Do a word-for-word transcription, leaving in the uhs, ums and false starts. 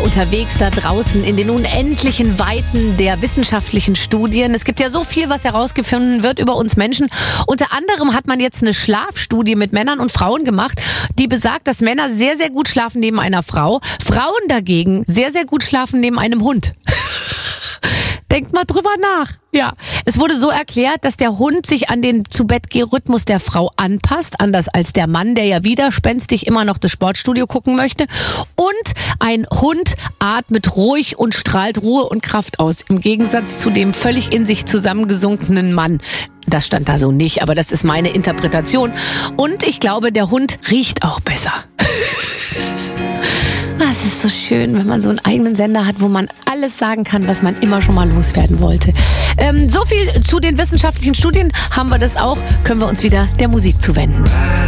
unterwegs da draußen in den unendlichen Weiten der wissenschaftlichen Studien. Es gibt ja so viel, was herausgefunden wird über uns Menschen. Unter anderem hat man jetzt eine Schlafstudie mit Männern und Frauen gemacht, die besagt, dass Männer sehr, sehr gut schlafen neben einer Frau, Frauen dagegen sehr, sehr gut schlafen neben einem Hund. Denkt mal drüber nach. Ja, es wurde so erklärt, dass der Hund sich an den Zu-Bett-Geh-Rhythmus der Frau anpasst, anders als der Mann, der ja widerspenstig immer noch das Sportstudio gucken möchte. Und ein Hund atmet ruhig und strahlt Ruhe und Kraft aus, im Gegensatz zu dem völlig in sich zusammengesunkenen Mann. Das stand da so nicht, aber das ist meine Interpretation. Und ich glaube, der Hund riecht auch besser. Es ist so schön, wenn man so einen eigenen Sender hat, wo man alles sagen kann, was man immer schon mal loswerden wollte. Ähm, so viel zu den wissenschaftlichen Studien. Haben wir das auch, können wir uns wieder der Musik zuwenden.